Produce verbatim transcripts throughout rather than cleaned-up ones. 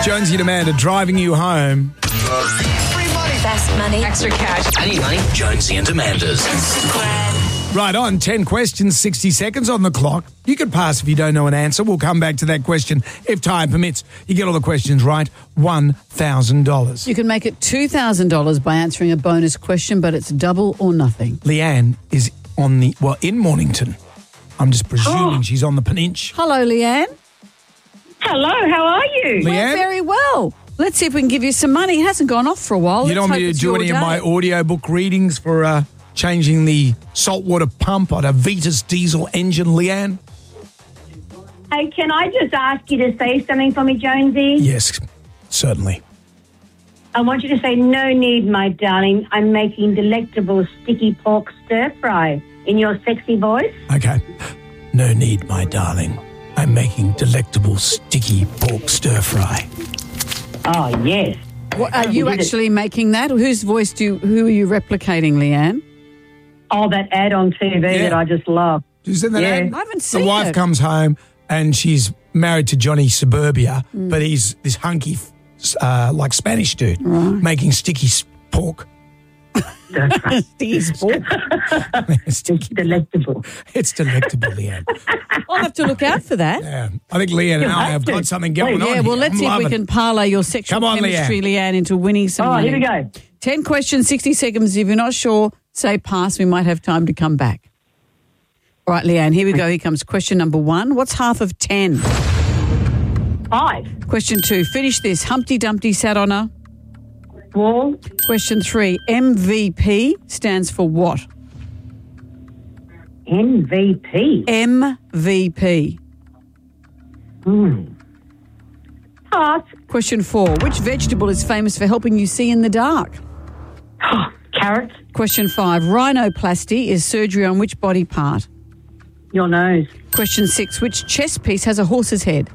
Jonesy and Amanda driving you home. Free money. Best money. Extra cash. I need money. Jonesy and Amanda's. Instagram. Right on, ten questions, sixty seconds on the clock. You can pass if you don't know an answer. We'll come back to that question if time permits. You get all the questions right, one thousand dollars. You can make it two thousand dollars by answering a bonus question, but it's double or nothing. Leanne is on the, well, in Mornington. I'm just presuming Oh. she's on the Peninsula. Hello, Leanne. Hello, how are you? Leanne? We're very well. Let's see if we can give you some money. It hasn't gone off for a while. You don't Let's want me hope to it's do your any of day. my audiobook readings for uh, changing the saltwater pump on a Vitas diesel engine, Leanne? Hey, can I just ask you to say something for me, Jonesy? Yes, certainly. I want you to say, no need, my darling. I'm making delectable sticky pork stir fry in your sexy voice. Okay. No need, my darling. I'm making delectable sticky pork stir fry. Oh, yes. What, are you You did it. actually making that? Whose voice do you, who are you replicating, Leanne? Oh, that ad on T V Yeah. that I just love. Did you see that Yeah. ad? I haven't The seen wife it. comes home and she's married to Johnny Suburbia, Mm. but he's this hunky, uh, like Spanish dude, making sticky s- pork. Stir fry. Sticky. Delectable. It's delectable, Leanne. I'll have to look out for that. Yeah. I think Leanne and You I have have to. got something going Yeah, on Yeah, well, here. let's I'm see if we loving can it. parlay your sexual Come on, chemistry, Leanne. into winning some Oh, money. here we go. Ten questions, sixty seconds. If you're not sure, say pass. We might have time to come back. All right, Leanne, here we go. Here comes question number one. What's half of ten? Five. Question two. Finish this. Humpty Dumpty sat on a... Wall. Question three. M V P stands for what? M V P. M V P. Pass. Question four. Which vegetable is famous for helping you see in the dark? Carrot. Question five. Rhinoplasty is surgery on which body part? Your nose. Question six. Which chess piece has a horse's head?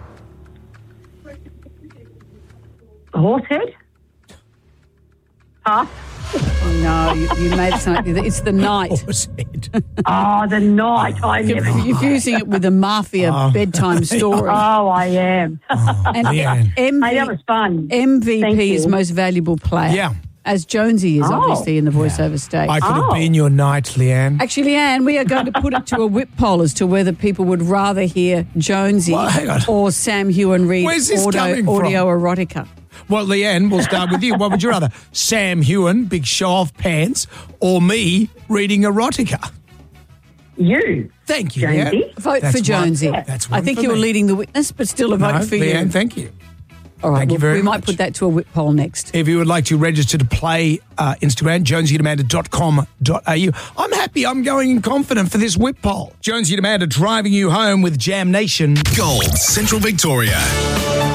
Horse head. Pass. No, you, you made it sound like it's the knight. Horse head. Oh, the night. I You're never. confusing it with a mafia Oh. bedtime story. Oh, I am. And Leanne. M Hey, that V was fun. M V Thank P is you. most valuable player. Yeah. As Jonesy is Oh. obviously in the voiceover stage. I could have Oh. been your knight, Leanne. Actually, Anne, we are going to put it to a whip poll as to whether people would rather hear Jonesy Well, hang on. or Sam Hewen read Where's this audio, coming from? audio erotica. Well, Leanne, we'll start with you. What would you rather? Sam Hewen, big show-off pants, or me reading erotica? You. Thank you, Jonesy. Leanne. Vote That's for Jonesy. One, that's I one think for you were me. leading the witness, but still a vote No, for Leanne, you. thank you. All right, thank you well, very we might much. put that to a whip poll next. If you would like to register to play uh, Instagram, jonesy and amanda dot com dot a u. I'm happy I'm going confident for this whip poll. Jonesy and Amanda driving you home with Jam Nation. Gold, Central Victoria.